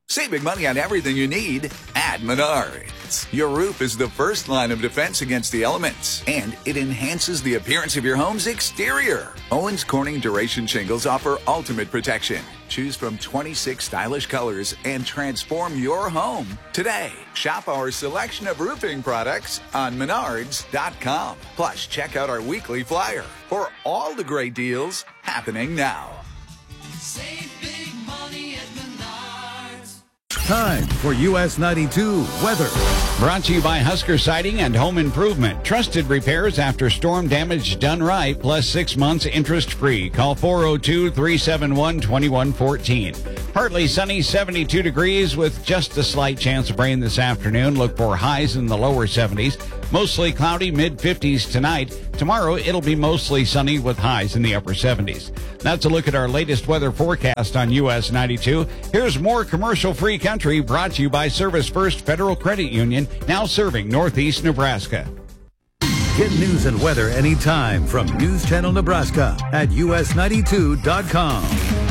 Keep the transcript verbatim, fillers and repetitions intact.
Save big money on everything you need at Menards. Your roof is the first line of defense against the elements, and it enhances the appearance of your home's exterior. Owens Corning Duration Shingles offer ultimate protection. Choose from twenty-six stylish colors and transform your home today. Shop our selection of roofing products on menards dot com. Plus, check out our weekly flyer for all the great deals happening now. Save big money at Menards. Time for U S ninety-two weather. Brought to you by Husker Siding and Home Improvement. Trusted repairs after storm damage done right, plus six months interest-free. Call four oh two, three seven one, two one one four. Partly sunny, seventy-two degrees with just a slight chance of rain this afternoon. Look for highs in the lower seventies. Mostly cloudy, mid-fifties tonight. Tomorrow, it'll be mostly sunny with highs in the upper seventies. That's a look at our latest weather forecast on U S ninety-two. Here's more commercial-free country brought to you by Service First Federal Credit Union, now serving Northeast Nebraska. Get news and weather anytime from News Channel Nebraska at U S ninety-two dot com.